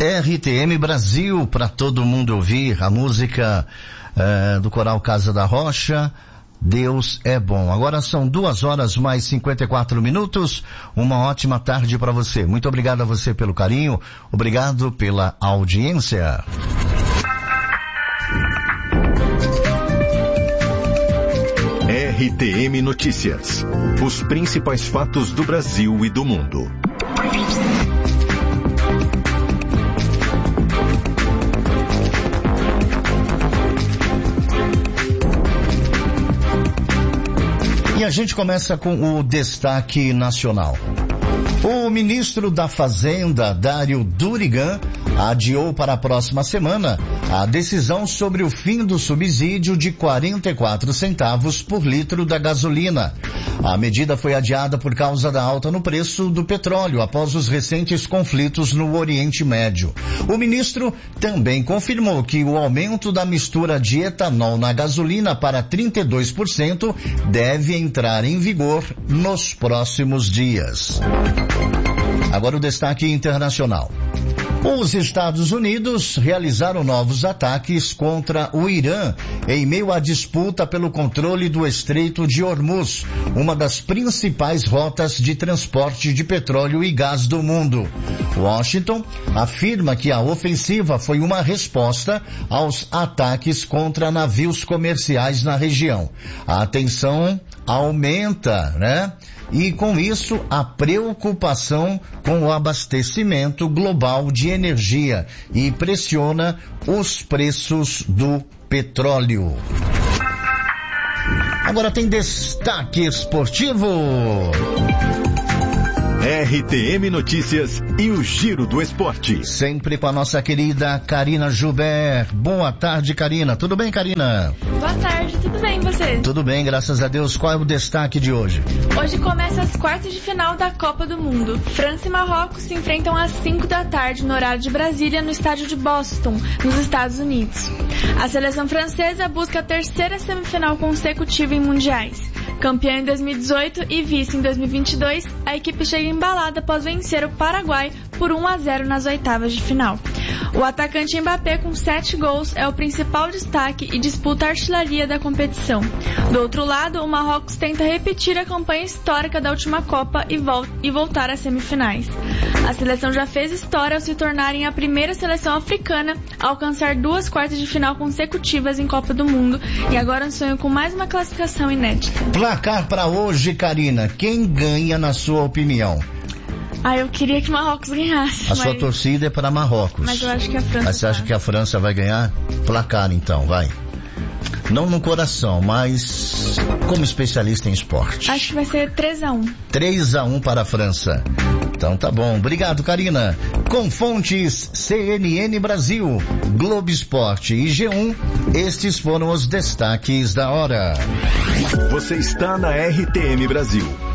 RTM Brasil, para todo mundo ouvir, a música do coral Casa da Rocha, Deus é bom. Agora são 2h mais 54. Uma ótima tarde para você. Muito obrigado a você pelo carinho, obrigado pela audiência. RTM Notícias. Os principais fatos do Brasil e do mundo. E a gente começa com o destaque nacional. O ministro da Fazenda, Dário Durigan, adiou para a próxima semana a decisão sobre o fim do subsídio de 44 centavos por litro da gasolina. A medida foi adiada por causa da alta no preço do petróleo após os recentes conflitos no Oriente Médio. O ministro também confirmou que o aumento da mistura de etanol na gasolina para 32% deve entrar em vigor nos próximos dias. Agora o destaque internacional. Os Estados Unidos realizaram novos ataques contra o Irã em meio à disputa pelo controle do Estreito de Hormuz, uma das principais rotas de transporte de petróleo e gás do mundo. Washington afirma que a ofensiva foi uma resposta aos ataques contra navios comerciais na região. A tensão aumenta, né? E com isso, a preocupação com o abastecimento global de energia e pressiona os preços do petróleo. Agora tem destaque esportivo. RTM Notícias e o Giro do Esporte. Sempre com a nossa querida Karina Joubert. Boa tarde, Karina. Tudo bem, Karina? Boa tarde, tudo bem, e você? Tudo bem, graças a Deus. Qual é o destaque de hoje? Hoje começa as quartas de final da Copa do Mundo. França e Marrocos se enfrentam às 5 da tarde no horário de Brasília, no estádio de Boston, nos Estados Unidos. A seleção francesa busca a terceira semifinal consecutiva em mundiais. Campeã em 2018 e vice em 2022, a equipe chega embalada após vencer o Paraguai por 1-0 nas oitavas de final. O atacante Mbappé, com 7 gols, é o principal destaque e disputa a artilharia da competição. Do outro lado, o Marrocos tenta repetir a campanha histórica da última Copa e voltar às semifinais. A seleção já fez história ao se tornarem a primeira seleção africana a alcançar 2 quartas de final consecutivas em Copa do Mundo e agora sonha com mais uma classificação inédita. Placar para hoje, Karina. Quem ganha na sua opinião? Eu queria que o Marrocos ganhasse. Sua torcida é para Marrocos. Mas eu acho que a França... Mas você acha que a França vai ganhar? Placar então, vai. Não no coração, mas como especialista em esporte. Acho que vai ser 3-1. 3-1 para a França. Então tá bom. Obrigado, Karina. Com fontes CNN Brasil, Globo Esporte e G1, estes foram os destaques da hora. Você está na RTM Brasil.